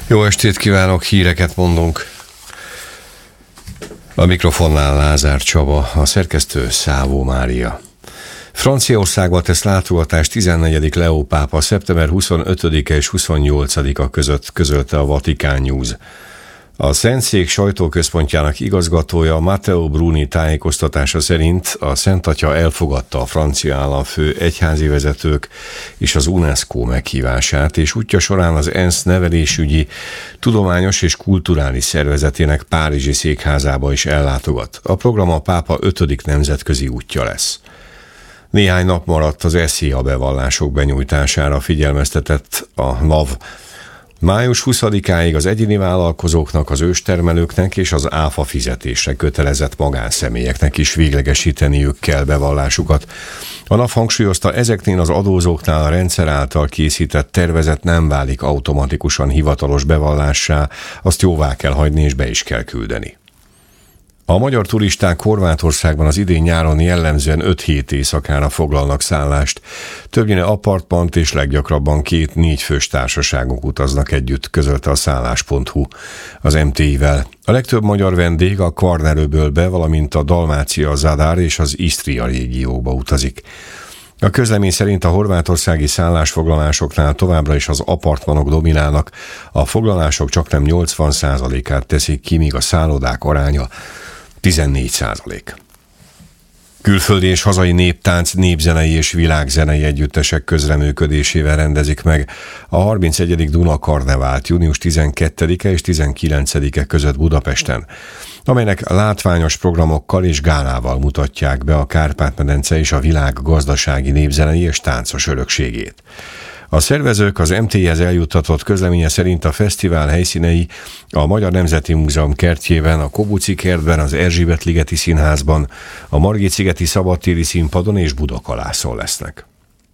Jó estét kívánok, híreket mondunk. A mikrofonnál Lázár Csaba, a szerkesztő Szávó Mária. Franciaországba tesz látogatást 14. Leó pápa szeptember 25-e és 28-a között, közölte a Vatikán News. A Szentszék sajtóközpontjának igazgatója Matteo Bruni tájékoztatása szerint a Szent Atya elfogadta a francia államfő, egyházi vezetők és az UNESCO meghívását, és útja során az ENSZ nevelésügyi, tudományos és kulturális szervezetének párizsi székházába is ellátogat. A program a pápa 5. nemzetközi útja lesz. Néhány nap maradt az SZIA bevallások benyújtására, figyelmeztetett a NAV. Május 20-áig az egyéni vállalkozóknak, az őstermelőknek és az áfa fizetésre kötelezett magánszemélyeknek is véglegesíteniük kell bevallásukat. A NAV hangsúlyozta, ezeknél az adózóknál a rendszer által készített tervezet nem válik automatikusan hivatalos bevallássá, azt jóvá kell hagyni és be is kell küldeni. A magyar turisták Horvátországban az idén nyáron jellemzően 5-7 éjszakára foglalnak szállást. Többnyire apartmant és leggyakrabban 2-4 fős társaságok utaznak együtt, közölte a szállás.hu az MTI-vel. A legtöbb magyar vendég a Kvarneröbölbe, valamint a Dalmácia, Zadar és az Isztria régióba utazik. A közlemény szerint a horvátországi szállásfoglalásoknál továbbra is az apartmanok dominálnak, a foglalások csaknem 80%-át teszik ki, míg a szállodák aránya 14%. Külföldi és hazai néptánc, népzenei és világzenei együttesek közreműködésével rendezik meg a 31. Duna Karnevált június 12-e és 19-e között Budapesten, amelynek látványos programokkal és gálával mutatják be a Kárpát-medence és a világ gazdasági, népzenei és táncos örökségét. A szervezők az MT-hez eljuttatott közleménye szerint a fesztivál helyszínei a Magyar Nemzeti Múzeum kertjében, a Kobuci kertben, az Erzsébet-ligeti Színházban, a Margit-szigeti szabadtéri színpadon és Budakalászon lesznek.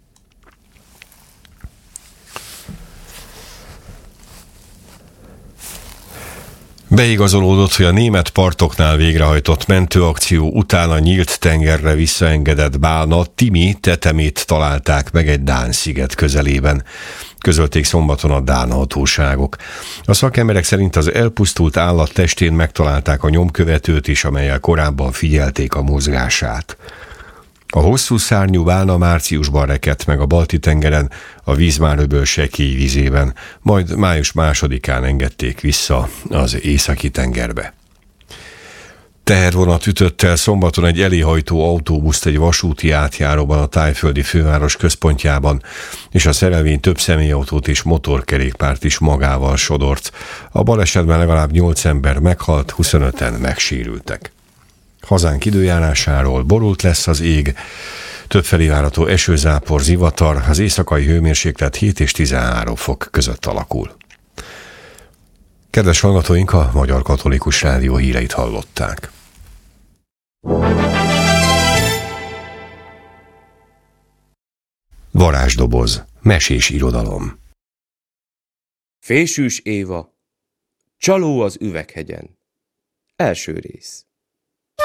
Beigazolódott, hogy a német partoknál végrehajtott mentőakció után a nyílt tengerre visszaengedett bálna Timi tetemét találták meg egy dán sziget közelében, közölték szombaton a dán hatóságok. A szakemberek szerint az elpusztult állat testén megtalálták a nyomkövetőt is, amellyel korábban figyelték a mozgását. A hosszú szárnyú bálna márciusban rekedt meg a Balti-tengeren, a Vízmáröböl sekély vizében, majd május 2-án engedték vissza az Északi-tengerbe. Tehervonat ütött el szombaton egy eléhajtó autóbuszt egy vasúti átjáróban a thaiföldi főváros központjában, és a szerelvény több személyautót és motorkerékpárt is magával sodort. A balesetben legalább 8 ember meghalt, 25-en megsérültek. Hazánk időjárásáról: borult lesz az ég, többfelé várható esőzápor, zivatar, az éjszakai hőmérséklet 7 és 13 fok között alakul. Kedves hallgatóink, a Magyar Katolikus Rádió híreit hallották. Varázsdoboz, mesés irodalom. Fésűs Éva, csaló az üveghegyen. Első rész.